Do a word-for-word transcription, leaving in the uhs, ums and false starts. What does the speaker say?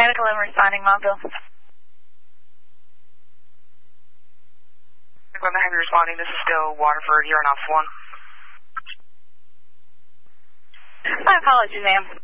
Medical and responding, Mobile. Equipment Heavy responding. This is still Waterford here on Ops one. My apologies, ma'am.